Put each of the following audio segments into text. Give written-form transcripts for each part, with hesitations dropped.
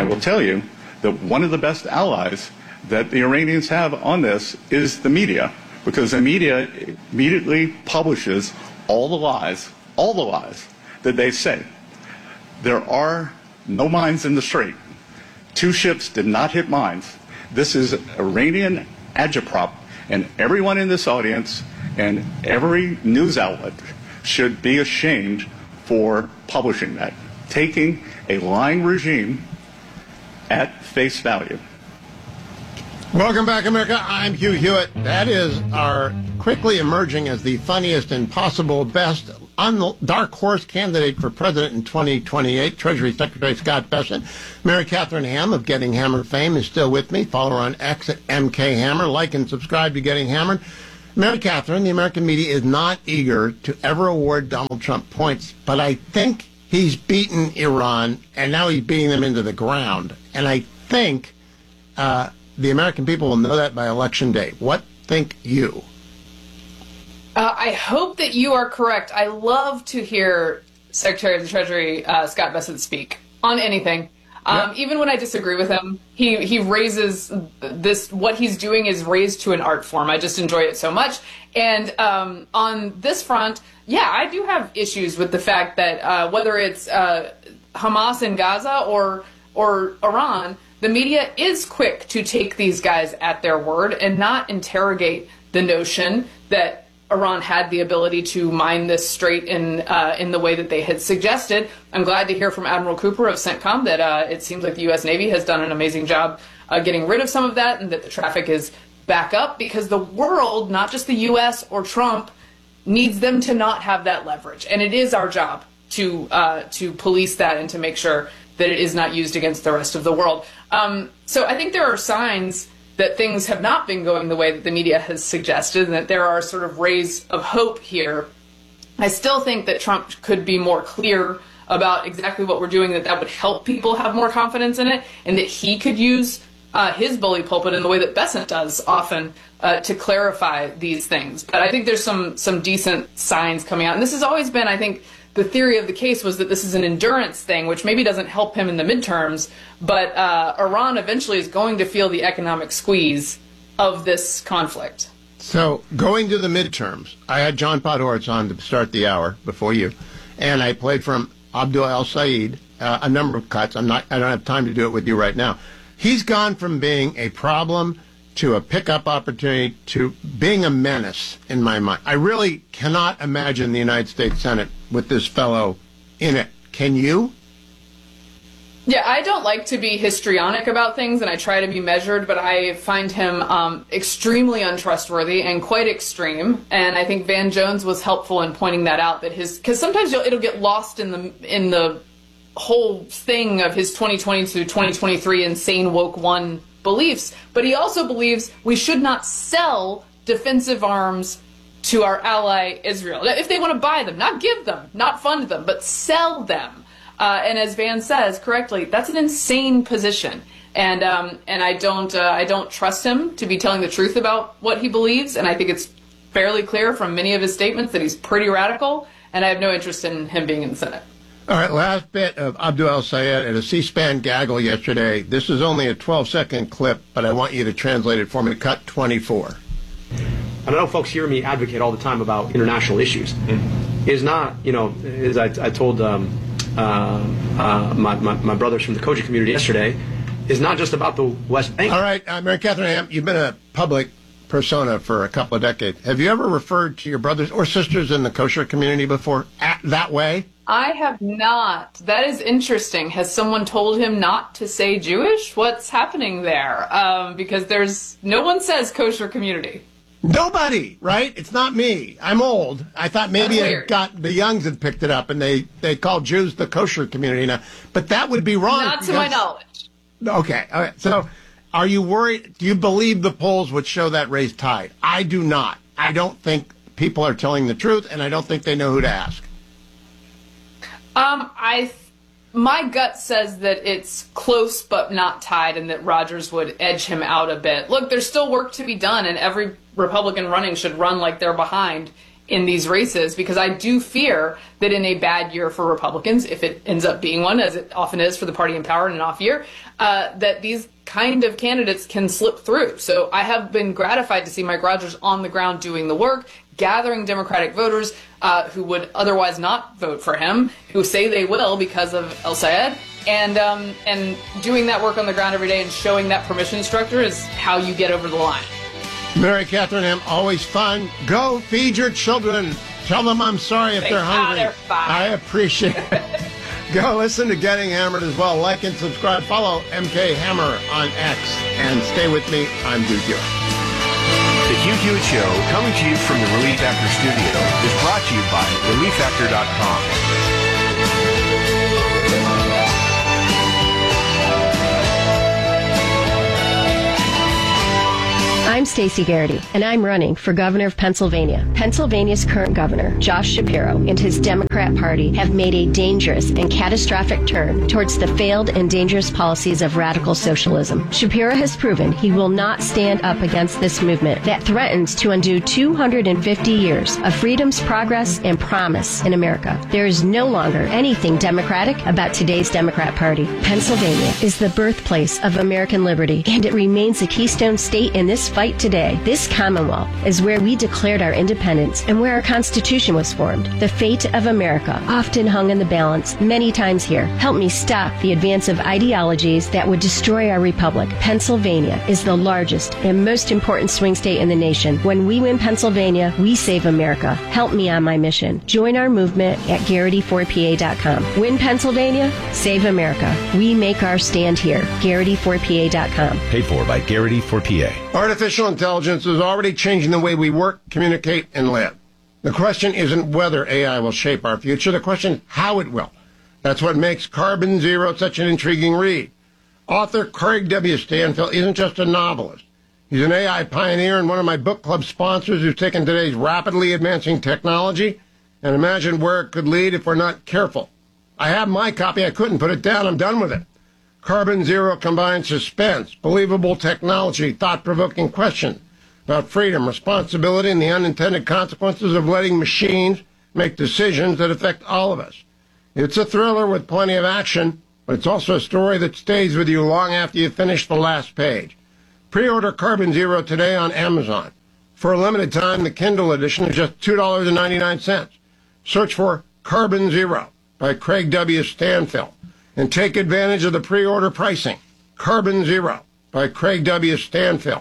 will tell you that one of the best allies that the Iranians have on this is the media, because the media immediately publishes all the lies that they say. There are no mines in the Strait. 2 ships did not hit mines. This is Iranian agitprop, and everyone in this audience and every news outlet should be ashamed for publishing that, taking a lying regime at face value. Welcome back, America. I'm Hugh Hewitt. That is our quickly emerging as the funniest and possible best dark horse candidate for president in 2028, Treasury Secretary Scott Bessent. Mary Catherine Ham of Getting Hammered fame is still with me. Follow her on X at MKHammer. Like and subscribe to Getting Hammered. Mary Catherine, the American media is not eager to ever award Donald Trump points, but I think he's beaten Iran, and now he's beating them into the ground. And I think the American people will know that by Election Day. What think you? I hope that you are correct. I love to hear Secretary of the Treasury Scott Bessent speak on anything. Even when I disagree with him, he raises this, what he's doing is raised to an art form. I just enjoy it so much. And on this front, yeah, I do have issues with the fact that whether it's Hamas in Gaza or Iran, the media is quick to take these guys at their word and not interrogate the notion that Iran had the ability to mine this strait in the way that they had suggested. I'm glad to hear from Admiral Cooper of CENTCOM that it seems like the U.S. Navy has done an amazing job getting rid of some of that, and that the traffic is back up, because the world, not just the U.S. or Trump, needs them to not have that leverage. And it is our job to police that and to make sure that it is not used against the rest of the world. So I think there are signs that things have not been going the way that the media has suggested, and that there are sort of rays of hope here. I still think that Trump could be more clear about exactly what we're doing, that would help people have more confidence in it, and that he could use his bully pulpit in the way that Bessent does often to clarify these things. But I think there's some decent signs coming out. And this has always been, I think, the theory of the case was that this is an endurance thing, which maybe doesn't help him in the midterms, but Iran eventually is going to feel the economic squeeze of this conflict. So going to the midterms, I had John Podhoretz on to start the hour before you, and I played from Abdul El-Sayed a number of cuts. I don't have time to do it with you right now. He's gone from being a problem to a pickup opportunity to being a menace in my mind. I really cannot imagine the United States Senate with this fellow in it. Can you? Yeah, I don't like to be histrionic about things, and I try to be measured, but I find him extremely untrustworthy and quite extreme. And I think Van Jones was helpful in pointing that out, that because sometimes it'll get lost in the whole thing of his 2020 to 2023 insane woke one beliefs, but he also believes we should not sell defensive arms to our ally Israel. If they want to buy them, not give them, not fund them, but sell them. And as Van says correctly, that's an insane position. And I don't trust him to be telling the truth about what he believes. And I think it's fairly clear from many of his statements that he's pretty radical. And I have no interest in him being in the Senate. All right, last bit of Abdul El-Sayed at a C-SPAN gaggle yesterday. This is only a 12-second clip, but I want you to translate it for me. Cut 24. I know folks hear me advocate all the time about international issues. It is not, as I told my brothers from the Koji community yesterday, is not just about the West Bank. All right, Mary Catherine Ham, you've been a public persona for a couple of decades. Have you ever referred to your brothers or sisters in the kosher community before that way? I have not. That is interesting. Has someone told him not to say Jewish? What's happening there? Because no one says kosher community. Nobody, right? It's not me. I'm old. I thought maybe the youngs had picked it up and they call Jews the kosher community now. But that would be wrong. Not to my knowledge. Okay. All right. So are you worried? Do you believe the polls would show that raised tide? I do not. I don't think people are telling the truth, and I don't think they know who to ask. My gut says that it's close but not tied, and that Rogers would edge him out a bit. Look, there's still work to be done, and every Republican running should run like they're behind in these races, because I do fear that in a bad year for Republicans, if it ends up being one, as it often is for the party in power in an off year, that these kind of candidates can slip through. So I have been gratified to see Mike Rogers on the ground doing the work, gathering Democratic voters who would otherwise not vote for him, who say they will because of El Sayed, and doing that work on the ground every day and showing that permission structure is how you get over the line. Mary Catherine Ham, always fun. Go feed your children. Tell them I'm sorry if they're hungry. They're fine. I appreciate it. Go listen to Getting Hammered as well. Like and subscribe. Follow MK Hammer on X. And stay with me. I'm Hugh Hewitt. The Hugh Hewitt Show, coming to you from the Relief Factor studio, is brought to you by ReliefFactor.com. I'm Stacey Garrity, and I'm running for governor of Pennsylvania. Pennsylvania's current governor, Josh Shapiro, and his Democrat Party have made a dangerous and catastrophic turn towards the failed and dangerous policies of radical socialism. Shapiro has proven he will not stand up against this movement that threatens to undo 250 years of freedom's progress and promise in America. There is no longer anything democratic about today's Democrat Party. Pennsylvania is the birthplace of American liberty, and it remains a keystone state in this fight today. This Commonwealth is where we declared our independence and where our Constitution was formed. The fate of America often hung in the balance many times here. Help me stop the advance of ideologies that would destroy our republic. Pennsylvania is the largest and most important swing state in the nation. When we win Pennsylvania, we save America. Help me on my mission. Join our movement at Garrity4PA.com. Win Pennsylvania, save America. We make our stand here. Garrity4PA.com. Paid for by Garrity4PA. Artificial intelligence is already changing the way we work, communicate, and live. The question isn't whether AI will shape our future. The question is how it will. That's what makes Carbon Zero such an intriguing read. Author Craig W. Stanfield isn't just a novelist. He's an AI pioneer and one of my book club sponsors who's taken today's rapidly advancing technology and imagined where it could lead if we're not careful. I have my copy. I couldn't put it down. I'm done with it. Carbon Zero combines suspense, believable technology, thought-provoking questions about freedom, responsibility, and the unintended consequences of letting machines make decisions that affect all of us. It's a thriller with plenty of action, but it's also a story that stays with you long after you finish the last page. Pre-order Carbon Zero today on Amazon. For a limited time, the Kindle edition is just $2.99. Search for Carbon Zero by Craig W. Stanfield and take advantage of the pre-order pricing. Carbon Zero by Craig W. Stanfield.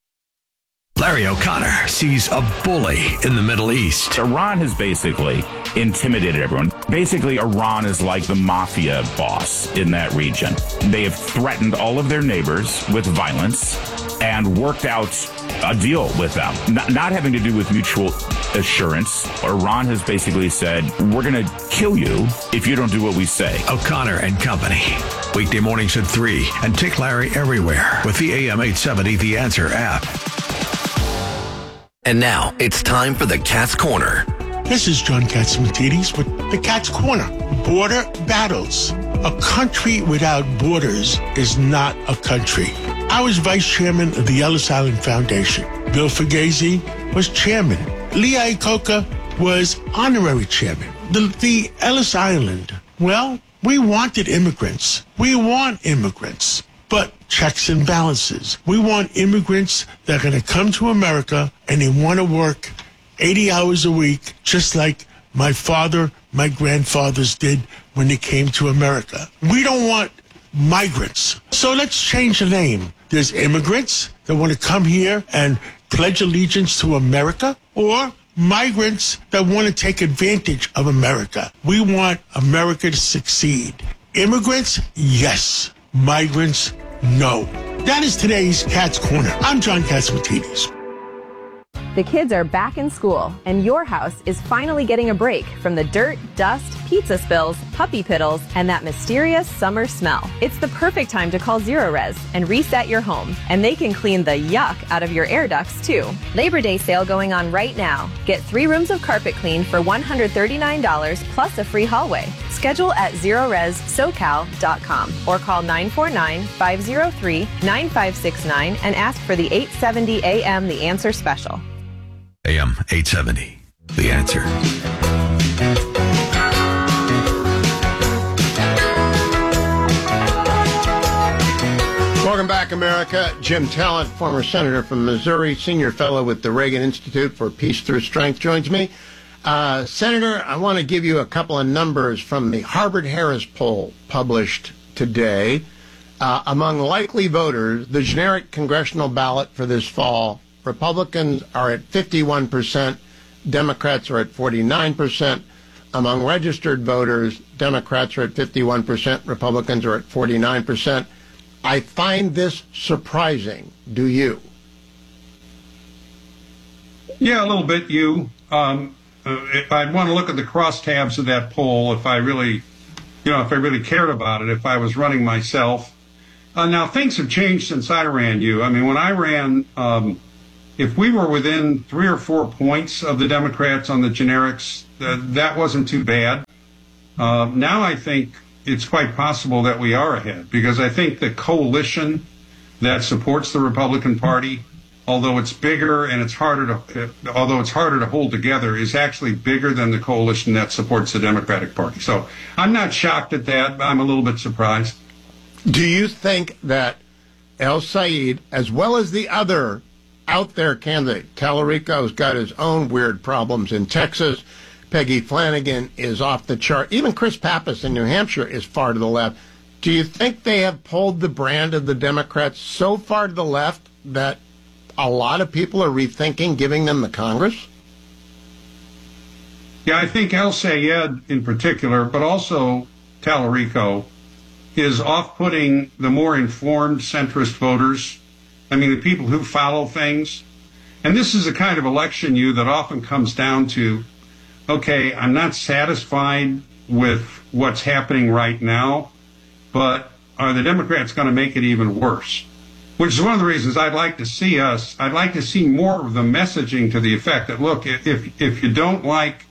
Larry O'Connor sees a bully in the Middle East. Iran has basically intimidated everyone. Basically, Iran is like the mafia boss in that region. They have threatened all of their neighbors with violence and worked out a deal with them. Not having to do with mutual assurance. Iran has basically said, we're going to kill you if you don't do what we say. O'Connor and Company. Weekday mornings at 3 and Take Larry everywhere with the AM 870 The Answer app. And now it's time for the Cat's Corner. This is John Catsimatidis with the Cat's Corner. Border battles. A country without borders is not a country. I was vice chairman of the Ellis Island Foundation. Bill Fugazi was chairman. Lee Iacocca was honorary chairman. The Ellis Island, well, we wanted immigrants. We want immigrants. But checks and balances. We want immigrants that are going to come to America and they want to work 80 hours a week, just like my father, my grandfathers did when they came to America. We don't want migrants. So let's change the name. There's immigrants that want to come here and pledge allegiance to America, or migrants that want to take advantage of America. We want America to succeed. Immigrants, yes. Migrants, no. That is today's Cat's Corner. I'm John Catsimatidis. The kids are back in school, and your house is finally getting a break from the dirt, dust, pizza spills, puppy piddles, and that mysterious summer smell. It's the perfect time to call Zerorez and reset your home, and they can clean the yuck out of your air ducts, too. Labor Day sale going on right now. Get 3 rooms of carpet cleaned for $139 plus a free hallway. Schedule at ZerorezSoCal.com or call 949-503-9569 and ask for the 870 AM The Answer special. AM 870. The Answer. Welcome back, America. Jim Talent, former senator from Missouri, senior fellow with the Reagan Institute for Peace Through Strength, joins me. Senator, I want to give you a couple of numbers from the Harvard-Harris poll published today. Among likely voters, the generic congressional ballot for this fall, Republicans are at 51%, Democrats are at 49%. Among registered voters, Democrats are at 51%, Republicans are at 49%. I find this surprising. Do you? Yeah, a little bit, if I'd want to look at the crosstabs of that poll, if I really cared about it, if I was running myself. Now, things have changed since I ran you. I mean, when I ran, if we were within 3 or 4 points of the Democrats on the generics, that wasn't too bad. Now I think it's quite possible that we are ahead, because I think the coalition that supports the Republican Party, although it's bigger and it's harder to hold together, is actually bigger than the coalition that supports the Democratic Party. So I'm not shocked at that. I'm a little bit surprised. Do you think that El Sayed, as well as the other out there candidate, Tallarico's got his own weird problems in Texas, Peggy Flanagan is off the chart, even Chris Pappas in New Hampshire is far to the left. Do you think they have pulled the brand of the Democrats so far to the left that a lot of people are rethinking giving them the Congress? Yeah, I think El Sayed in particular, but also Tallarico, is off-putting the more informed centrist voters. I mean, the people who follow things. And this is a kind of election that often comes down to, okay, I'm not satisfied with what's happening right now, but are the Democrats going to make it even worse? Which is one of the reasons I'd like to see more of the messaging to the effect that, look, if you don't like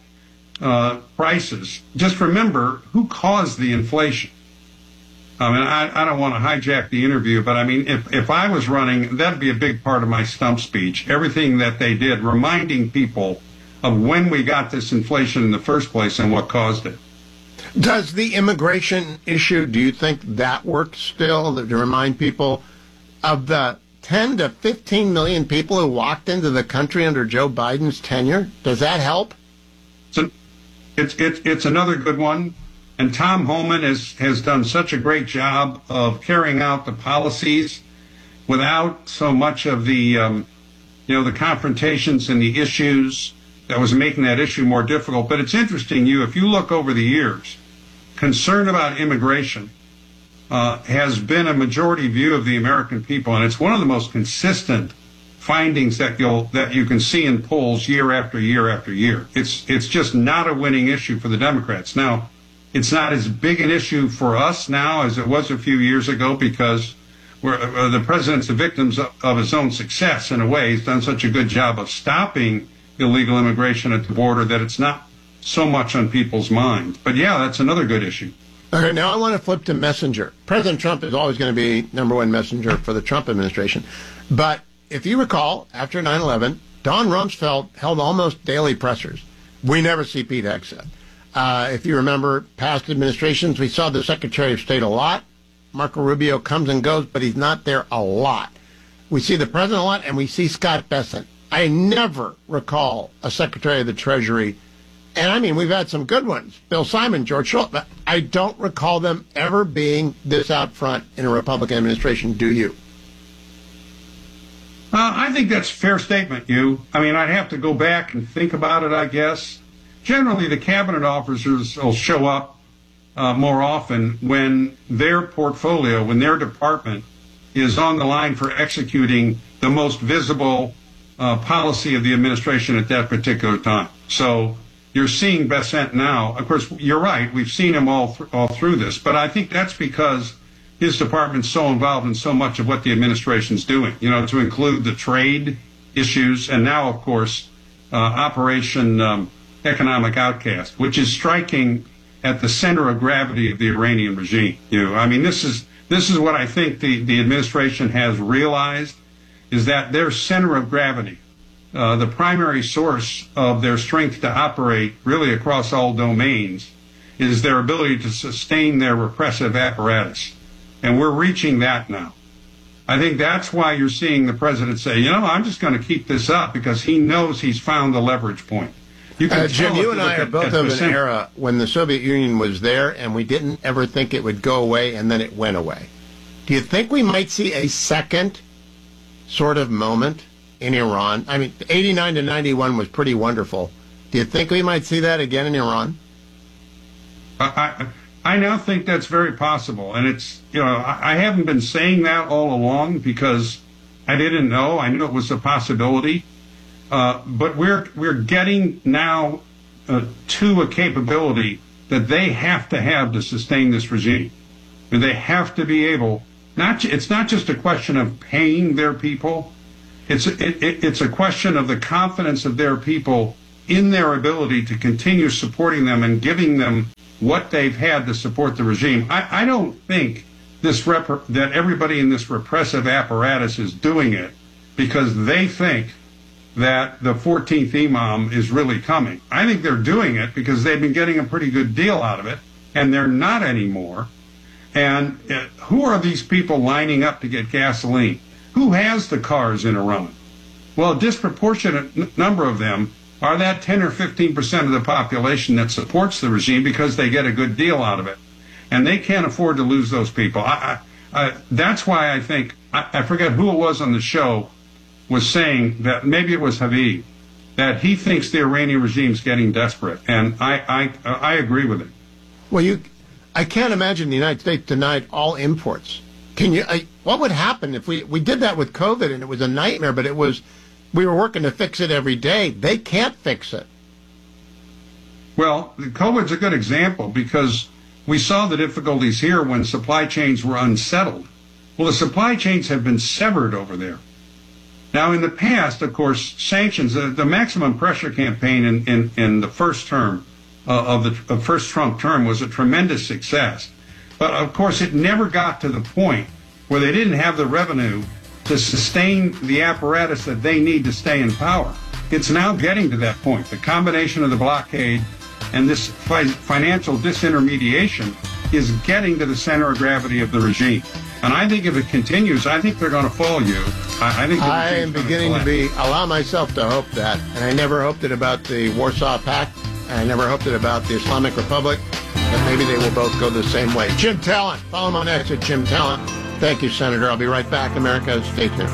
prices, just remember who caused the inflation. I mean, I don't want to hijack the interview, but I mean, if I was running, that'd be a big part of my stump speech. Everything that they did, reminding people of when we got this inflation in the first place and what caused it. Does the immigration issue, do you think that works still, to remind people of the 10 to 15 million people who walked into the country under Joe Biden's tenure? Does that help? So it's another good one. And Tom Homan has done such a great job of carrying out the policies without so much of the, the confrontations and the issues that was making that issue more difficult. But it's interesting, if you look over the years, concern about immigration has been a majority view of the American people, and it's one of the most consistent findings that you can see in polls year after year after year. It's just not a winning issue for the Democrats. Now, it's not as big an issue for us now as it was a few years ago, because the president's the victims of his own success in a way. He's done such a good job of stopping illegal immigration at the border that it's not so much on people's minds. But yeah, that's another good issue. Okay, now I want to flip to messenger. President Trump is always going to be number one messenger for the Trump administration. But if you recall, after 9/11, Don Rumsfeld held almost daily pressers. We never see Pete Hegseth. If you remember past administrations, we saw the Secretary of State a lot. Marco Rubio comes and goes, but he's not there a lot. We see the President a lot, and we see Scott Bessent. I never recall a Secretary of the Treasury, and I mean, we've had some good ones, Bill Simon, George Shultz, but I don't recall them ever being this out front in a Republican administration. Do you? I think that's a fair statement, I mean, I'd have to go back and think about it, I guess. Generally, the cabinet officers will show up more often when their portfolio, when their department is on the line for executing the most visible policy of the administration at that particular time. So you're seeing Bessent now. Of course, you're right. We've seen him all through this. But I think that's because his department's so involved in so much of what the administration's doing, to include the trade issues and now, of course, Operation Economic Outcast, which is striking at the center of gravity of the Iranian regime. I mean, this is what I think the administration has realized, is that their center of gravity the primary source of their strength to operate really across all domains is their ability to sustain their repressive apparatus. And we're reaching that now. I think that's why you're seeing the president say, I'm just going to keep this up, because he knows he's found the leverage point. Jim, you and I are both of an era when the Soviet Union was there and we didn't ever think it would go away, and then it went away. Do you think we might see a second sort of moment in Iran? I mean, 89 to 91 was pretty wonderful. Do you think we might see that again in Iran? I now think that's very possible. And it's, I haven't been saying that all along because I didn't know. I knew it was a possibility. But we're getting now to a capability that they have to sustain this regime. And they have to be able, it's not just a question of paying their people. It's a question of the confidence of their people in their ability to continue supporting them and giving them what they've had to support the regime. I don't think that everybody in this repressive apparatus is doing it because they think that the 14th Imam is really coming. I think they're doing it because they've been getting a pretty good deal out of it, and they're not anymore. And who are these people lining up to get gasoline? Who has the cars in Iran? Well, a disproportionate number of them are that 10 or 15% of the population that supports the regime because they get a good deal out of it. And they can't afford to lose those people. That's why I think, I forget who it was on the show, was saying that, maybe it was Habib, that he thinks the Iranian regime's getting desperate. And I agree with it. Well, I can't imagine the United States denied all imports. What would happen if we did that with COVID, and it was a nightmare, but we were working to fix it every day. They can't fix it. Well, COVID's a good example because we saw the difficulties here when supply chains were unsettled. Well, the supply chains have been severed over there. Now, in the past, of course, sanctions, the maximum pressure campaign in the first term of the first Trump term was a tremendous success. But, of course, it never got to the point where they didn't have the revenue to sustain the apparatus that they need to stay in power. It's now getting to that point. The combination of the blockade and this financial disintermediation is getting to the center of gravity of the regime. And I think if it continues, I think they're going to fall, you. I am beginning to allow myself to hope that. And I never hoped it about the Warsaw Pact. And I never hoped it about the Islamic Republic. But maybe they will both go the same way. Jim Talent. Follow him on X at Jim Talent. Thank you, Senator. I'll be right back. America, stay tuned.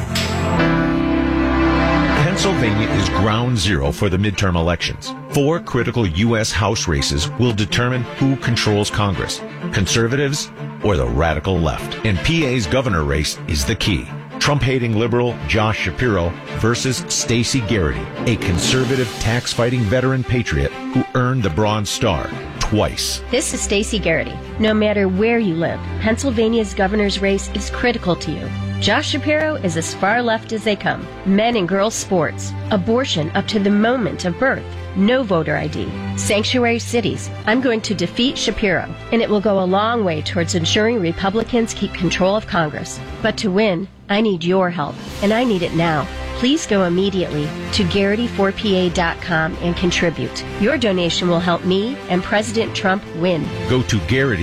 Pennsylvania is ground zero for the midterm elections. 4 critical U.S. House races will determine who controls Congress, conservatives or the radical left. And PA's governor race is the key. Trump-hating liberal Josh Shapiro versus Stacey Garrity, a conservative tax-fighting veteran patriot who earned the Bronze Star twice. This is Stacey Garrity. No matter where you live, Pennsylvania's governor's race is critical to you. Josh Shapiro is as far left as they come. Men and girls sports, abortion up to the moment of birth, no voter ID, sanctuary cities. I'm going to defeat Shapiro, and it will go a long way towards ensuring Republicans keep control of Congress. But to win, I need your help, and I need it now. Please go immediately to Garrity4PA.com and contribute. Your donation will help me and President Trump win. Go to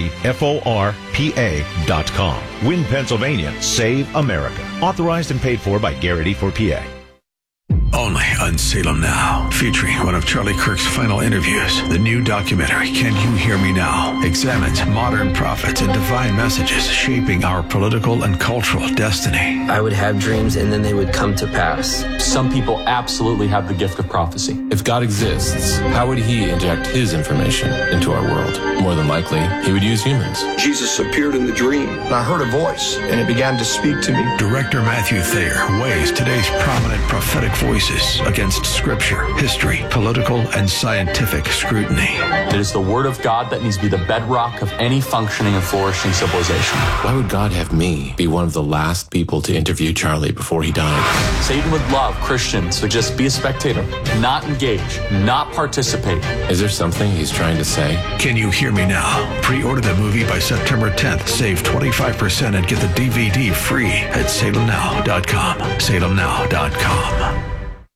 GarrityForPA.com. Win Pennsylvania, save America. Authorized and paid for by Garrity4PA. Only on Salem Now, featuring one of Charlie Kirk's final interviews. The new documentary, Can You Hear Me Now?, examines modern prophets and divine messages shaping our political and cultural destiny. I would have dreams and then they would come to pass. Some people absolutely have the gift of prophecy. If God exists, how would he inject his information into our world? More than likely, he would use humans. Jesus appeared in the dream, and I heard a voice, and it began to speak to me. Director Matthew Thayer weighs today's prominent prophetic voices against scripture, history, political, and scientific scrutiny. It is the word of God that needs to be the bedrock of any functioning and flourishing civilization. Why would God have me be one of the last people to interview Charlie before he died? Satan would love Christians to just be a spectator, not engage, not participate. Is there something he's trying to say? Can You Hear Me Now? Pre-order the movie by September 10th. Save 25% and get the DVD free at salemnow.com. salemnow.com.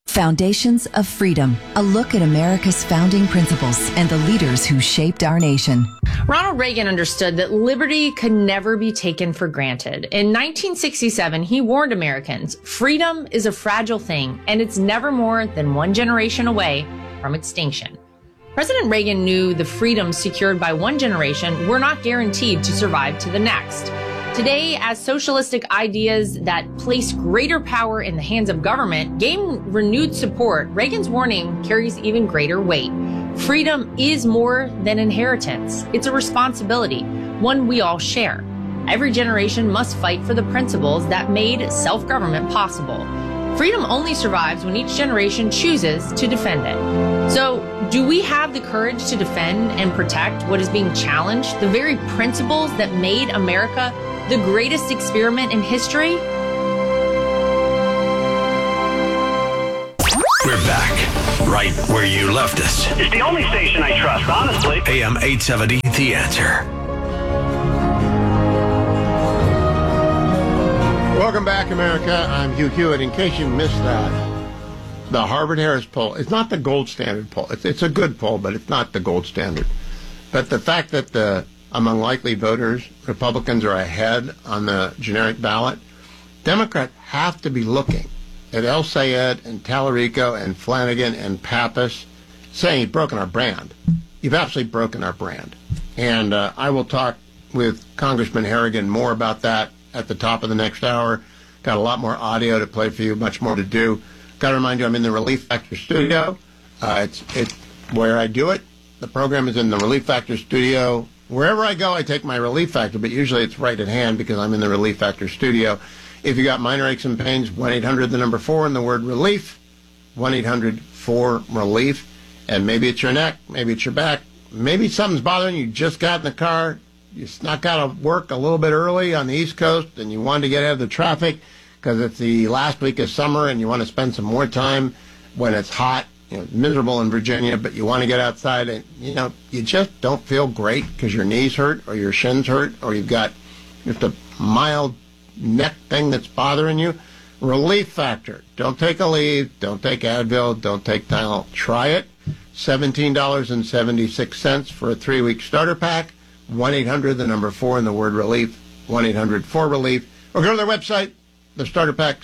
Foundations of Freedom, a look at America's founding principles and the leaders who shaped our nation. Ronald Reagan understood that liberty could never be taken for granted. In 1967, he warned Americans, freedom is a fragile thing, and it's never more than one generation away from extinction. President Reagan knew the freedoms secured by one generation were not guaranteed to survive to the next. Today, as socialistic ideas that place greater power in the hands of government gain renewed support, Reagan's warning carries even greater weight. Freedom is more than inheritance. It's a responsibility, one we all share. Every generation must fight for the principles that made self-government possible. Freedom only survives when each generation chooses to defend it. So, do we have the courage to defend and protect what is being challenged, the very principles that made America the greatest experiment in history? We're back, right where you left us. It's the only station I trust, honestly. AM 870, The Answer. Welcome back, America. I'm Hugh Hewitt. In case you missed that, the Harvard-Harris poll, it's not the gold standard poll. It's a good poll, but it's not the gold standard. But the fact that among likely voters, Republicans are ahead on the generic ballot, Democrats have to be looking at El Sayed and Tallarico and Flanagan and Pappas saying you've broken our brand. You've absolutely broken our brand. And I will talk with Congressman Harrigan more about that at the top of the next hour. Got a lot more audio to play for you, much more to do. Got to remind you, I'm in the Relief Factor studio. It's where I do it. The program is in the Relief Factor studio. Wherever I go, I take my Relief Factor, but usually it's right at hand because I'm in the Relief Factor studio. If you got minor aches and pains, 1-800-4 and the word relief, 1-800-4-RELIEF. And maybe it's your neck, maybe it's your back, maybe something's bothering you. You just got in the car, you snuck out of work a little bit early on the East Coast, and you wanted to get out of the traffic because it's the last week of summer and you want to spend some more time when it's hot. Miserable in Virginia, but you want to get outside and, you just don't feel great because your knees hurt or your shins hurt or you've got just a mild neck thing that's bothering you. Relief Factor. Don't take Aleve. Don't take Advil. Don't take Tylenol. Try it. $17.76 for a 3-week starter pack. 1-800-4 and the word relief. 1-800-4-RELIEF. Or go to their website. The starter pack,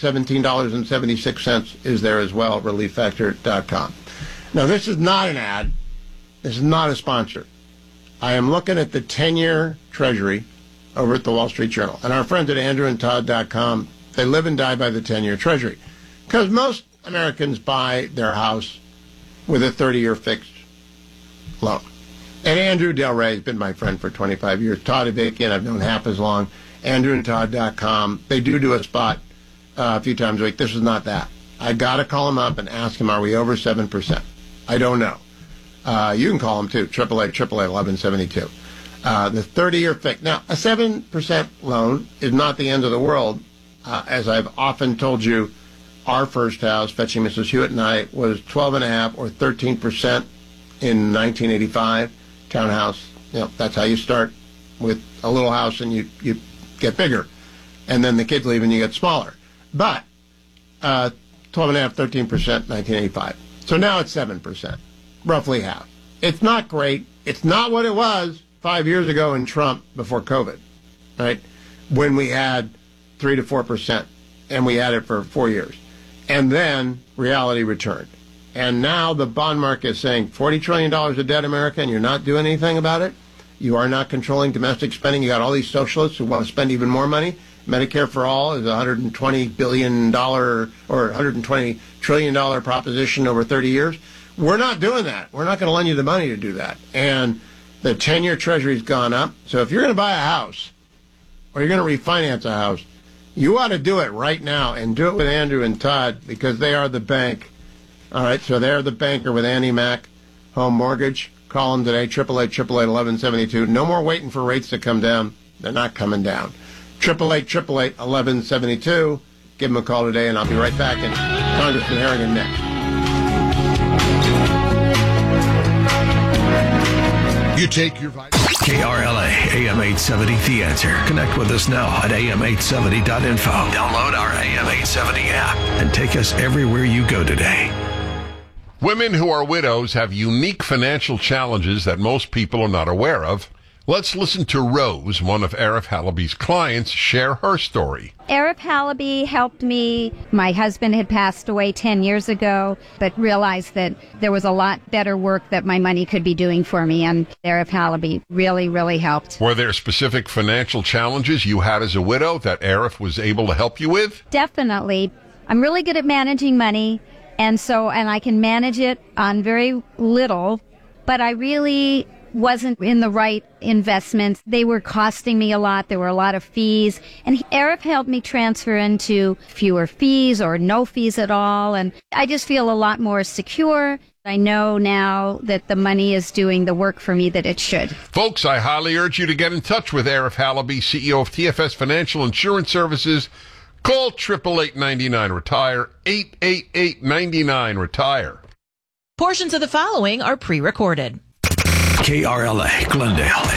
$17.76 is there as well, relieffactor.com. Now, this is not an ad. This is not a sponsor. I am looking at the 10-year Treasury over at the Wall Street Journal. And our friends at andrewandtodd.com, they live and die by the 10-year Treasury. Because most Americans buy their house with a 30-year fixed loan. And Andrew Del Rey has been my friend for 25 years. Todd Avakian, I've known half as long. andrewandtodd.com. They do a spot a few times a week. This is not that. I got to call him up and ask him, are we over 7%? I don't know. You can call him, too, 888-1172. The 30-year fix. Now, a 7% loan is not the end of the world. As I've often told you, our first house, Fetching Mrs. Hewitt and I, was 12.5% or 13% in 1985. Townhouse, that's how you start with a little house and you get bigger. And then the kids leave and you get smaller. But 12.5%, 13%, 1985. So now it's 7%, roughly half. It's not great. It's not what it was 5 years ago in Trump before COVID, right? When we had 3 to 4%, and we had it for 4 years. And then reality returned. And now the bond market is saying $40 trillion of debt, America, and you're not doing anything about it. You are not controlling domestic spending. You got all these socialists who want to spend even more money. Medicare for All is a $120 billion or $120 trillion proposition over 30 years. We're not doing that. We're not going to lend you the money to do that. And the 10-year Treasury's gone up. So if you're going to buy a house or you're going to refinance a house, you ought to do it right now and do it with Andrew and Todd because they are the bank. All right, so they're the banker with Andy Mack, Home Mortgage. Call them today, 888-1172. No more waiting for rates to come down. They're not coming down. 888-1172. Give them a call today, and I'll be right back. And Congressman Harrigan next. You take your vitamins. KRLA AM 870 The Answer. Connect with us now at am870.info. Download our AM 870 app and take us everywhere you go today. Women who are widows have unique financial challenges that most people are not aware of. Let's listen to Rose, one of Arif Halaby's clients, share her story. Arif Halaby helped me. My husband had passed away 10 years ago, but realized that there was a lot better work that my money could be doing for me, and Arif Halaby really, really helped. Were there specific financial challenges you had as a widow that Arif was able to help you with? Definitely. I'm really good at managing money, and I can manage it on very little, but I really wasn't in the right investments. They were costing me a lot. There were a lot of fees. And Arif helped me transfer into fewer fees or no fees at all. And I just feel a lot more secure. I know now that the money is doing the work for me that it should. Folks, I highly urge you to get in touch with Arif Halaby, CEO of TFS Financial Insurance Services. Call 888-99-RETIRE, 888-99-RETIRE. Portions of the following are pre-recorded. KRLA, Glendale,